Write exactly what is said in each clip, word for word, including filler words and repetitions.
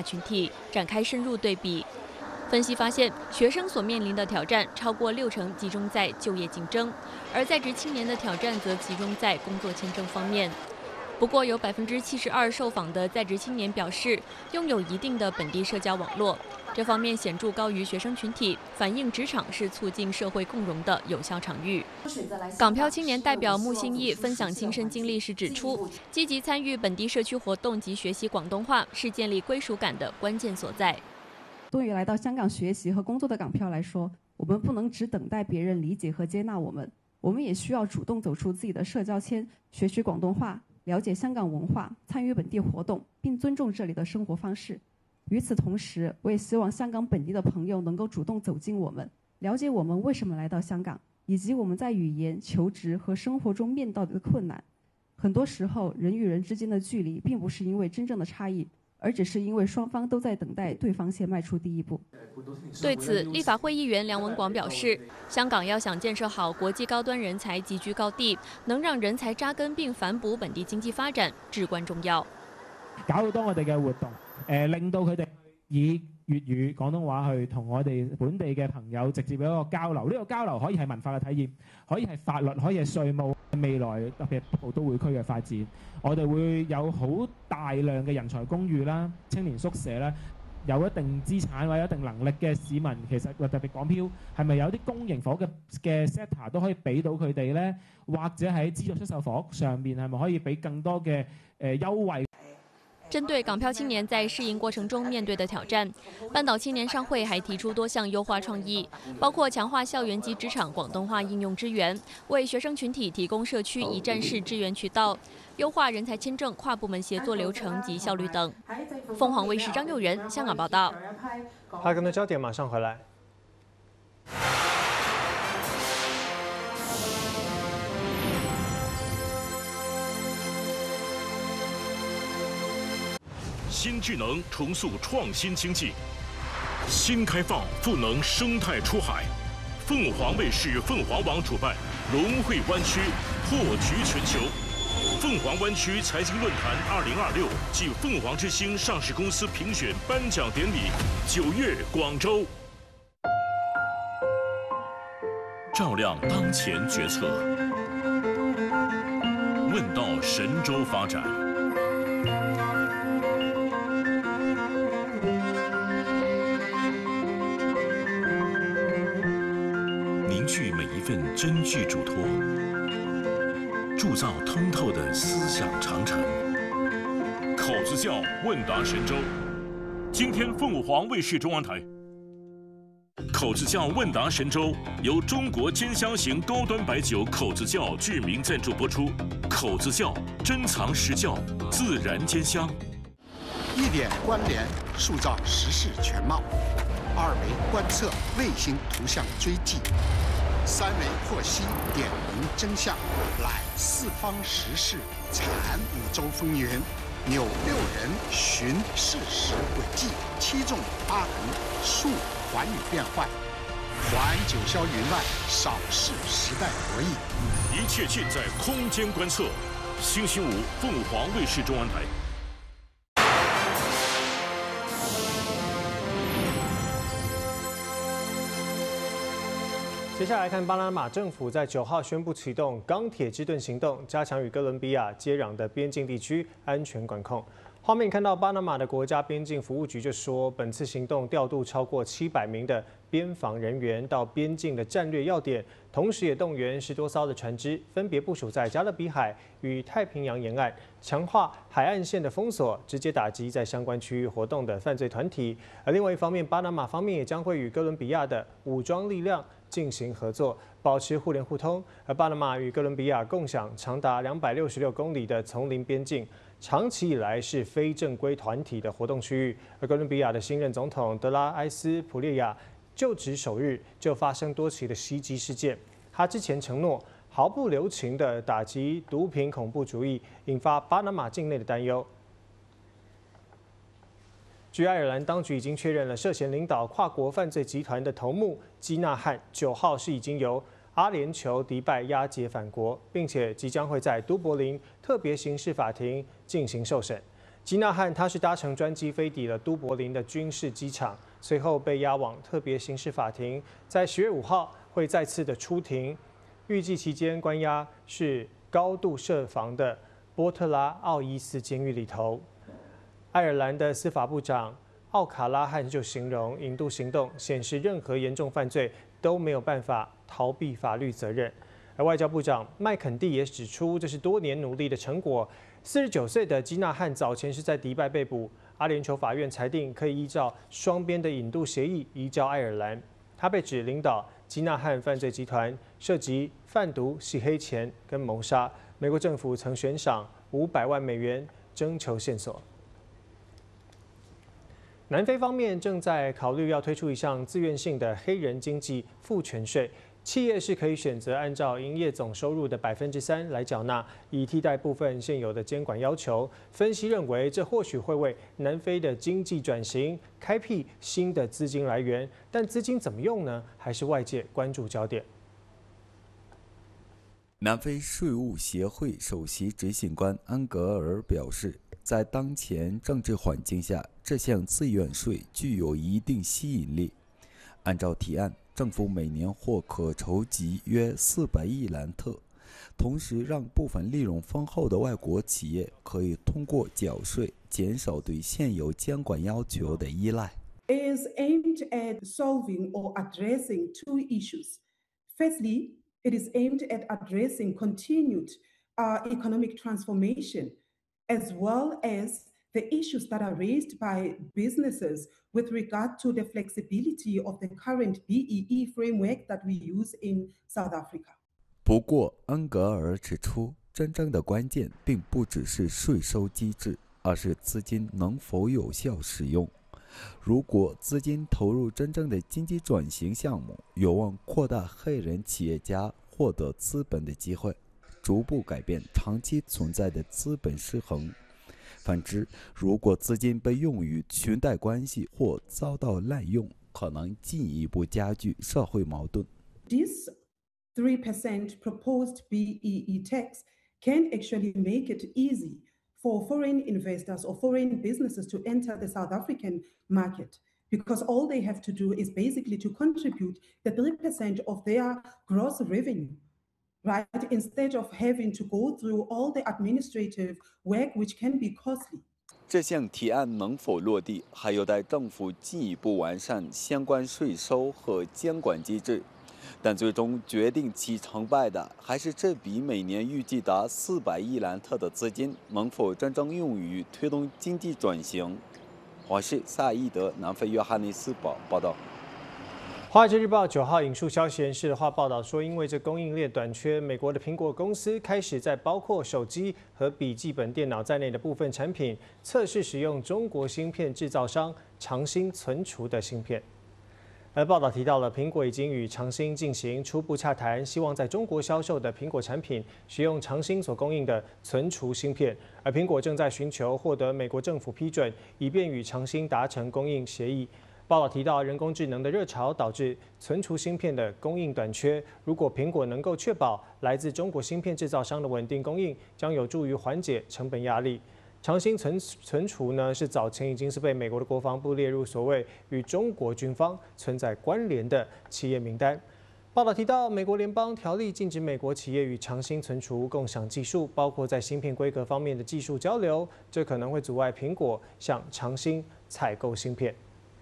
大群体展开深入对比。分析发现，学生所面临的挑战超过六成集中在就业竞争，而在职青年的挑战则集中在工作签证方面。不过，有百分之七十二受访的在职青年表示，拥有一定的本地社交网络，这方面显著高于学生群体，反映职场是促进社会共融的有效场域。港漂青年代表穆新义分享亲身经历时指出，积极参与本地社区活动及学习广东话是建立归属感的关键所在。 对于来到香港学习和工作的港漂来说，我们不能只等待别人理解和接纳我们，我们也需要主动走出自己的社交圈，学习广东话，了解香港文化，参与本地活动，并尊重这里的生活方式。与此同时，我也希望香港本地的朋友能够主动走进我们，了解我们为什么来到香港，以及我们在语言、求职和生活中面到的困难。很多时候，人与人之间的距离并不是因为真正的差异，而只是因为双方都在等待对方先迈出第一步。 对此，立法会议员梁文广表示，香港要想建设好国际高端人才集聚高地，能让人才扎根并反哺本地经济發展，至關重要。 搞好多我哋嘅活動，誒令到佢哋以粵語、廣東話去同我哋本地嘅朋友直接有一個交流。呢、這個交流可以係文化嘅體驗，可以係法律，可以係稅務。未來特別北部都會區嘅發展，我哋會有好大量嘅人才公寓啦、青年宿舍啦，有一定資產或者一定能力嘅市民，其實特別港漂係咪有啲公營房嘅嘅 sector 都可以俾到佢哋咧？或者喺資助出售房屋上面係咪可以俾更多嘅誒優惠？ 針對港漂青年在適應過程中面對的挑戰，半島青年商會還提出多項優化創意，包括強化校園及職場廣東話應用支援，為學生群體提供社區一站式支援渠道，優化人才簽證跨部門協作流程及效率等。鳳凰衛視張佑仁香港報道。 好，更多焦點馬上回來。 新智能重塑创新经济，新开放赋能生态出海。凤凰卫视凤凰网主办龙汇湾区破局全球凤凰湾区财经论坛二零二六暨凤凰之星上市公司评选颁奖典礼，九月广州。照亮当前决策，问到神州发展。凝聚每一份真句嘱托，铸造通透的思想长城。口子窖问答神州，今天凤凰卫视中央台。口子窖问答神州由中国兼香型高端白酒口子窖巨名赞助播出。口子窖珍藏实窖，自然兼香。 一点关联，塑造时事全貌；二维观测，卫星图像追迹；三维获悉，点明真相。来四方时事，产五洲风云。扭六人寻事实轨迹，七纵八横述寰宇变幻，环九霄云外，扫视时代博弈。 一切尽在空间观测。星期五，凤凰卫视中央台。 接下来看巴拿马政府在九号宣布启动钢铁之盾行动，加强与哥伦比亚接壤的边境地区安全管控。画面看到巴拿马的国家边境服务局就说，本次行动调度超过七百名的边防人员到边境的战略要点，同时也动员十多艘的船只，分别部署在加勒比海与太平洋沿岸，强化海岸线的封锁，直接打击在相关区域活动的犯罪团体。而另外一方面，巴拿马方面也将会与哥伦比亚的武装力量进行合作，保持互联互通。而巴拿马与哥伦比亚共享长达两百六十六公里的丛林边境，长期以来是非正规团体的活动区域。而哥伦比亚的新任总统德拉埃斯普列亚就职首日就发生多起的袭击事件，他之前承诺毫不留情地打击毒品恐怖主义，引发巴拿马境内的担忧。据爱尔兰当局已经确认了涉嫌领导跨国犯罪集团的头目基纳汉，九号是已经由阿联酋迪拜押解返国，并且即将会在都柏林特别刑事法庭进行受审。 基纳汉他是搭乘专机飞抵了都柏林的军事机场，随后被押往特别刑事法庭，在十月五号会再次的出庭。预计期间关押是高度设防的波特拉奥伊斯监狱里头。爱尔兰的司法部长奥卡拉汉就形容引渡行动显示任何严重犯罪都没有办法逃避法律责任。而外交部长麦肯蒂也指出，这是多年努力的成果。四十九岁的基纳汉早前是在迪拜被捕，阿联酋法院裁定可以依照双边的引渡协议移交爱尔兰。他被指领导基纳汉犯罪集团，涉及贩毒、洗黑钱跟谋杀。美国政府曾悬赏五百万美元征求线索。南非方面正在考虑要推出一项自愿性的黑人经济赋权税。企业是可以选择按照营业总收入的百分之三来缴纳，以替代部分现有的监管要求。分析认为，这或许会为南非的经济转型开辟新的资金来源，但资金怎么用呢？还是外界关注焦点。 南非税务协会首席执行官安格尔表示，在当前政治环境下，这项自愿税具有一定吸引力。按照提案，政府每年或可筹集约四百亿兰特，同时让部分利润丰厚的外国企业可以通过缴税减少对现有监管要求的依赖。 It is aimed at solving or addressing two issues. Firstly, it is aimed at addressing continued uh, economic transformation, as well as the issues that are raised by businesses with regard to the flexibility of the current B E E framework that we use in South Africa. 不过，恩格尔指出，真正的关键并不只是税收机制，而是资金能否有效使用。如果资金投入真正的经济转型项目，有望扩大黑人企业家获得资本的机会，逐步改变长期存在的资本失衡。反之，如果资金被用于裙带关系或遭到滥用，可能进一步加剧社会矛盾。 This three percent proposed B E E tax can actually make it easy for foreign investors or foreign businesses to enter the South African market, because all they have to do is basically to contribute the three percent of their gross revenue. Right, instead of having to go through all the administrative work, which can be costly. 这项提案能否落地，还有待政府进一步完善相关税收和监管机制。但最终决定其成败的，还是这笔每年预计达四百亿兰特的资金能否真正用于推动经济转型。华视萨伊德南非约翰内斯堡报道。 《华尔街日报》九号引述消息人士的话报道说，因为这供应链短缺，美国的苹果公司开始在包括手机和笔记本电脑在内的部分产品测试使用中国芯片制造商长兴存储的芯片。而报道提到了，苹果已经与长兴进行初步洽谈，希望在中国销售的苹果产品使用长兴所供应的存储芯片，而苹果正在寻求获得美国政府批准，以便与长兴达成供应协议。报道提到，人工智能的热潮导致存储芯片的供应短缺。如果苹果能够确保来自中国芯片制造商的稳定供应，将有助于缓解成本压力。长兴存存储呢，是早前已经是被美国的国防部列入所谓与中国军方存在关联的企业名单。报道提到，美国联邦条例禁止美国企业与长兴存储共享技术，包括在芯片规格方面的技术交流，这可能会阻碍苹果向长兴采购芯片。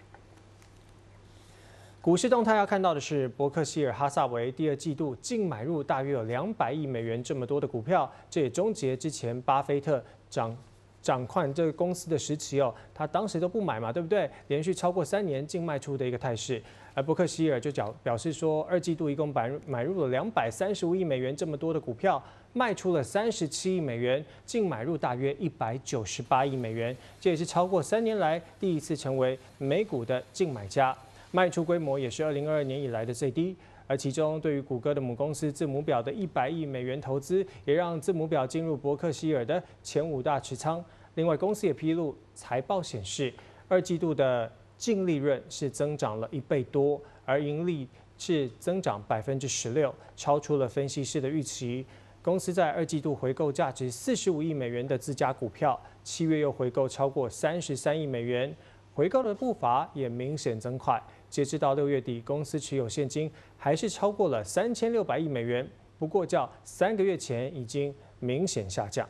股市动态要看到的是，伯克希尔哈撒韦第二季度净买入大约有两百亿美元这么多的股票，这也终结之前巴菲特掌掌控这个公司的时期哦，他当时都不买嘛，对不对？连续超过三年净卖出的一个态势。而伯克希尔就表表示说，二季度一共买买入了两百三十五亿美元这么多的股票，卖出了三十七亿美元，净买入大约一百九十八亿美元，这也是超过三年来第一次成为美股的净买家。卖出规模也是二零二二年以来的最低，而其中对于谷歌的母公司字母表的一百亿美元投资，也让字母表进入伯克希尔的前五大持仓。另外，公司也披露财报显示，二季度的净利润是增长了一倍多，而盈利是增长百分之十六，超出了分析师的预期。 公司在二季度回购价值四十五亿美元的自家股票，七月又回购超过三十三亿美元，回购的步伐也明显增快。截至到六月底，公司持有现金还是超过了三千六百亿美元，不过较三个月前已经明显下降。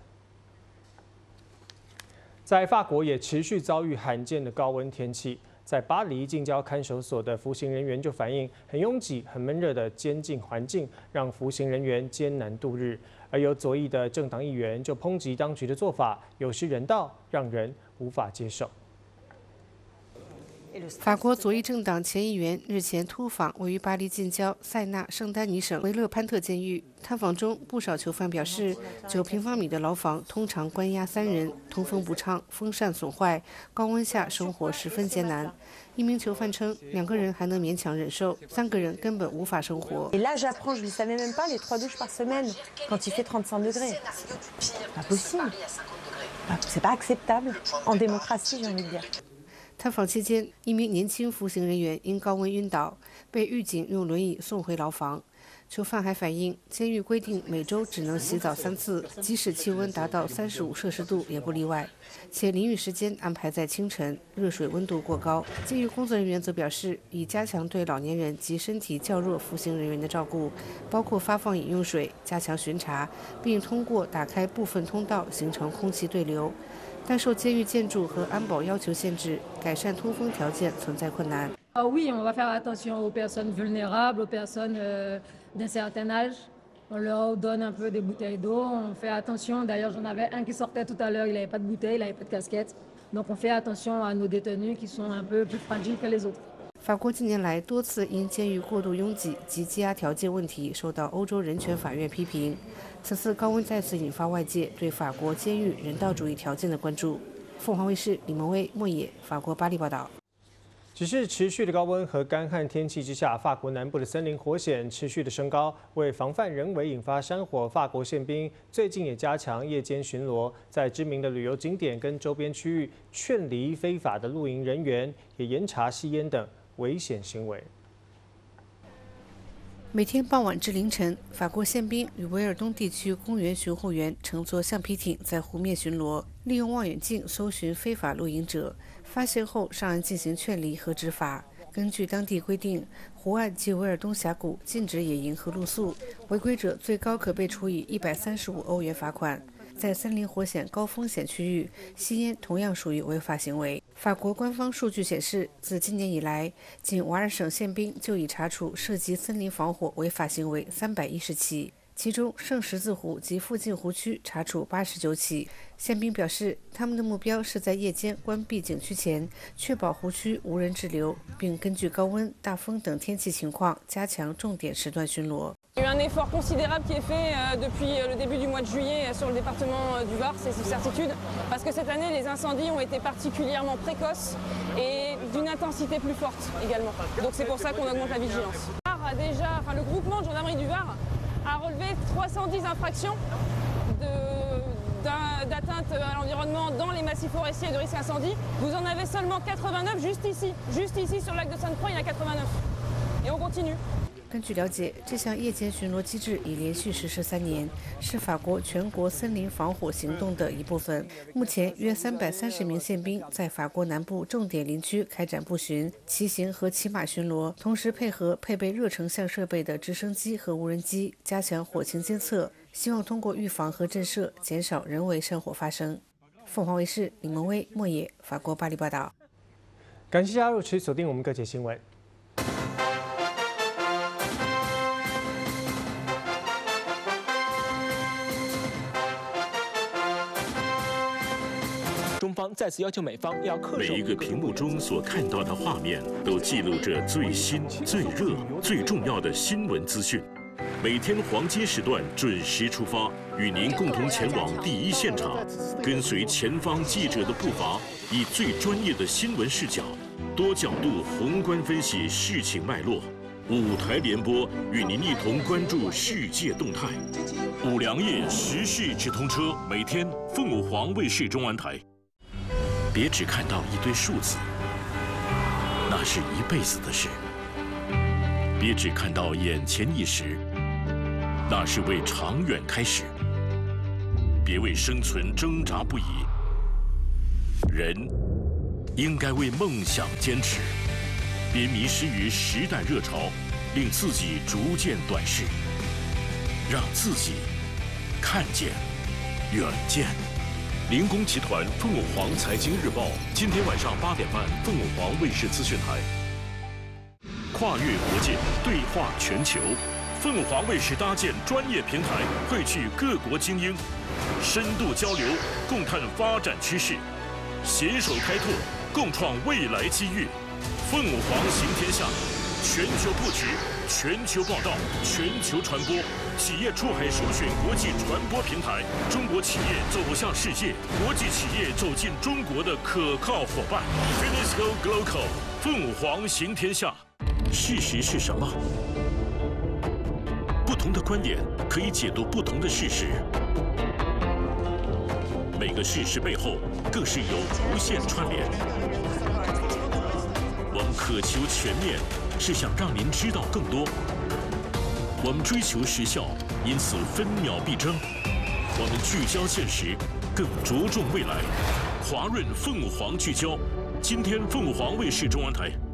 在法国也持续遭遇罕见的高温天气。在巴黎近郊看守所的服刑人员就反映，很拥挤、很闷热的监禁环境让服刑人员艰难度日。而有左翼的政党议员就抨击当局的做法有失人道，让人无法接受。 法国左翼政党前议员日前突访位于巴黎近郊塞纳圣丹尼省维勒潘特监狱。探访中，不少囚犯表示，九平方米的牢房通常关押三人，通风不畅，风扇损坏，高温下生活十分艰难。一名囚犯称，两个人还能勉强忍受，三个人根本无法生活。 Et là, j'apprends, je ne savais même pas les trois douches par semaine quand il fait trente-cinq degrés. Pas possible. C'est pas acceptable en démocratie, j'ai envie de dire. 探访期间，一名年轻服刑人员因高温晕倒，被狱警用轮椅送回牢房。囚犯还反映，监狱规定每周只能洗澡三次，即使气温达到三十五摄氏度也不例外，且淋浴时间安排在清晨，热水温度过高。监狱工作人员则表示，已加强对老年人及身体较弱服刑人员的照顾，包括发放饮用水、加强巡查，并通过打开部分通道形成空气对流。但受监狱建筑和安保要求限制，改善通风条件存在困难。 Ah oui, on va faire attention aux personnes vulnérables, aux personnes d'un certain âge. On leur donne un peu des bouteilles d'eau. On fait attention. D'ailleurs, j'en avais un qui sortait tout à l'heure. Il n'avait pas de bouteille, il n'avait pas de casquette. Donc, on fait attention à nos détenus qui sont un peu plus fragiles que les autres. 法国近年来多次因监狱过度拥挤及羁押条件问题受到欧洲人权法院批评。此次高温再次引发外界对法国监狱人道主义条件的关注。凤凰卫视李萌威、莫野，法国巴黎报道。 只是持续的高温和干旱天气之下，法国南部的森林火险持续的升高。为防范人为引发山火，法国宪兵最近也加强夜间巡逻，在知名的旅游景点跟周边区域劝离非法的露营人员，也严查吸烟等危险行为。 每天傍晚至凌晨，法国宪兵与维尔东地区公园巡护员乘坐橡皮艇在湖面巡逻，利用望远镜搜寻非法露营者，发现后上岸进行劝离和执法。根据当地规定，湖岸及维尔东峡谷禁止野营和露宿，违规者最高可被处以一百三十五欧元罚款。在森林火险高风险区域，吸烟同样属于违法行为。法国官方数据显示，自今年以来，仅瓦尔省宪兵就已查处涉及森林防火违法行为三百一十起，其中圣十字湖及附近湖区查处八十九起。宪兵表示，他们的目标是在夜间关闭景区前，确保湖区无人滞留，并根据高温、大风等天气情况加强重点时段巡逻。 Il y a eu un effort considérable qui est fait depuis le début du mois de juillet sur le département du Var, c'est une certitude, parce que cette année les incendies ont été particulièrement précoces et d'une intensité plus forte également. Donc c'est pour ça qu'on augmente la vigilance. Le Var a déjà, enfin le groupement de gendarmerie du Var a relevé trois cent dix infractions d'atteinte à l'environnement dans les massifs forestiers et de risque incendie. Vous en avez seulement quatre-vingt-neuf juste ici, juste ici sur le lac de Sainte-Croix, il y en a quatre-vingt-neuf. Et on continue. 根据了解，这项夜间巡逻机制已连续实施三年，是法国全国森林防火行动的一部分。目前，约三百三十名宪兵在法国南部重点林区开展步巡、骑行和骑马巡逻，同时配合配备热成像设备的直升机和无人机，加强火情监测，希望通过预防和震慑，减少人为山火发生。凤凰卫视李萌威、莫野，法国巴黎报道。 感谢加入，持续锁定我们各界新闻。 中方再次要求美方要恪守。 每一个屏幕中所看到的画面，都记录着最新、最热、最重要的新闻资讯。每天黄金时段准时出发，与您共同前往第一现场，跟随前方记者的步伐，以最专业的新闻视角，多角度宏观分析事情脉络。五台联播，与您一同关注世界动态。五粮液时事直通车，每天凤凰卫视中安台。别只看到一堆数字，那是一辈子的事。别只看到眼前一时， 那是为长远开始。别为生存挣扎不已，人应该为梦想坚持。别迷失于时代热潮，令自己逐渐短视，让自己看见远见。林工集团凤凰财经日报，今天晚上八点半，凤凰卫视资讯台。跨越国界，对话全球，凤凰卫视搭建专业平台，汇聚各国精英，深度交流，共探发展趋势，携手开拓，共创未来机遇。凤凰行天下，全球布局，全球报道，全球传播，企业出海首选国际传播平台，中国企业走向世界，国际企业走进中国的可靠伙伴。Finisco Global， 凤凰行天下。事实是什么？不同的观点可以解读不同的事实，每个事实背后更是有无限串联。我们渴求全面，是想让您知道更多。我们追求时效，因此分秒必争。我们聚焦现实，更着重未来。华润凤凰聚焦，今天凤凰卫视中文台。